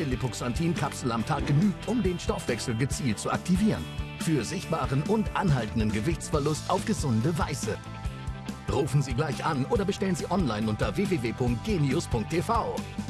Lipoxantin-Kapsel am Tag genügt, um den Stoffwechsel gezielt zu aktivieren. Für sichtbaren und anhaltenden Gewichtsverlust auf gesunde Weise. Rufen Sie gleich an oder bestellen Sie online unter www.genius.tv.